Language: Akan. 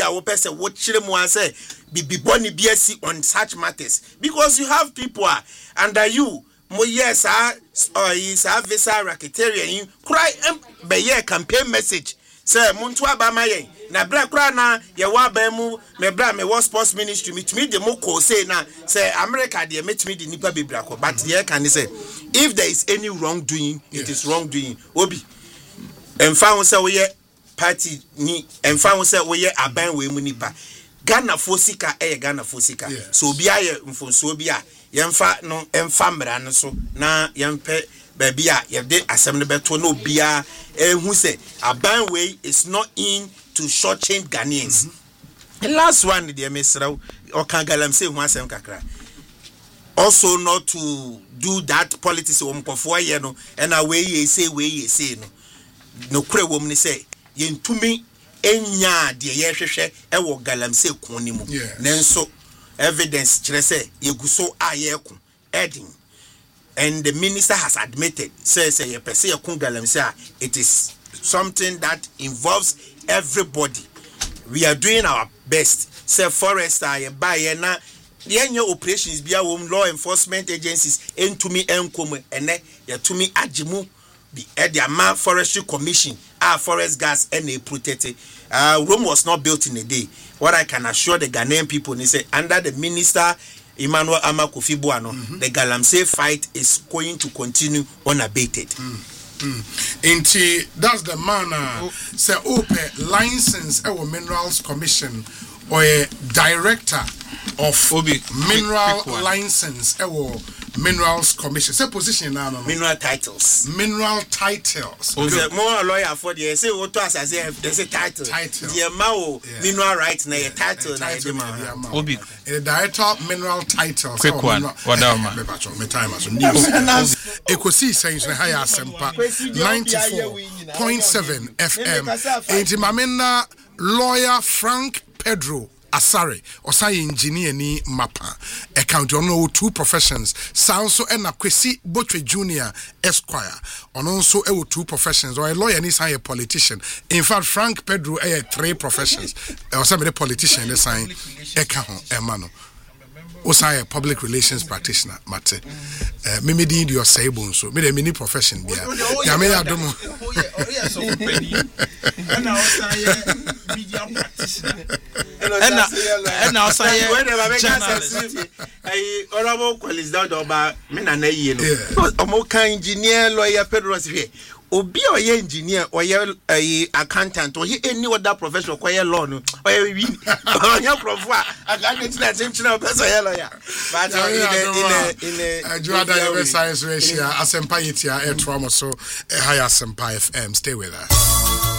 a wo person wo chire mu an say bibi boni biasi on such matters because you have people under you mo yes is a visa racketeering cry be ye campaign message say muntu abama yen na bra kra na ye wa ba mu me bra me was sports ministry me de mo ko say na say America de metimi de nipa bebra ko but ye can say if there is any wrongdoing it is wrongdoing obi emfa ho say we ye party ni emfa ho say we ye aban we mu nipa Ghana fosika Ghana fosika so obi aye mfonso obi a yemfa no emfa mra no so na yempe baby a yede asem no beto no bia hu say aban way is not in to shortchange Ghanaians. The last one the mesra o kan galam say hu asem kakra also not to do that politics o mkofo ye no and away ye say no kure wom ni say yentumi enya de ye hwehwe e wo galamsey kun ni mu nenso evidence kire say yeguso ayekun edin and the minister has admitted says ye pese ye kun galamsey it is something that involves everybody. We are doing our best say forester ye buy ye na yenye operations bia wom law enforcement agencies entumi enkom ene ye tumi agimu the Ediama Forestry Commission forest gas and a protected. Rome was not built in a day. What I can assure the Ghanaian people is say under the minister Emmanuel Amakofi Buano, the Galamsey fight is going to continue unabated. That's the man say open license our minerals commission or a director of mineral license our minerals commission. Say position now no. Mineral titles. Mineral titles. More lawyer for the say what to as there's a title. The amount mineral rights na title na the Obi. The director mineral titles. Quick one. What down man? Me time as news. Ekosi saying na higher asempa 94.7 FM. Enti mamena lawyer Frank Pedro Asare Osai engineer ni mapa account ono two professions sound so and Kwesi Botwe Junior Esquire on also two professions or a lawyer ni say a politician. In fact Frank Pedro three professions or some politician the sign account emano Osai public relations practitioner mate me di your say bon so me the mini profession bia ya me adomo media practitioner and outside journalist honorable colleagues down oba me na na yie no omo kan engineer lawyer Pedro here obi oye engineer oye accountant oye any other profession oye law no oye wi oye prof a ga get na tension person oye lawyer but in Juada science ratio asempa yitia e trauma so higher asempa FM stay with us.